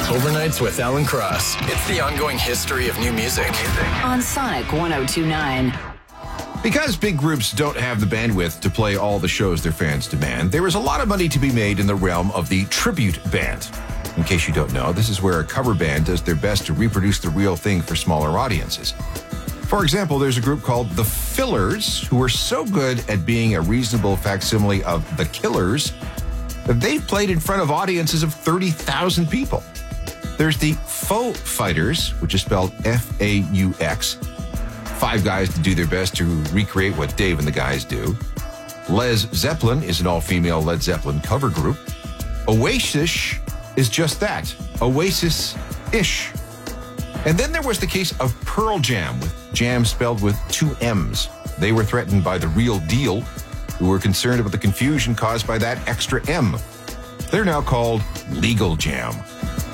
Overnights with Alan Cross. It's the ongoing history of new music. On Sonic 102.9. Because big groups don't have the bandwidth to play all the shows their fans demand, there is a lot of money to be made in the realm of the tribute band. In case you don't know, this is where a cover band does their best to reproduce the real thing for smaller audiences. For example, there's a group called The Fillers, who are so good at being a reasonable facsimile of The Killers that they've played in front of audiences of 30,000 people. There's the Faux Fighters, which is spelled F-A-U-X. 5 guys to do their best to recreate what Dave and the guys do. Les Zeppelin is an all-female Led Zeppelin cover group. Oasis is just that, Oasis-ish. And then there was the case of Pearl Jam, with jam spelled with 2 M's. They were threatened by The Real Deal, who were concerned about the confusion caused by that extra M. They're now called Legal Jam.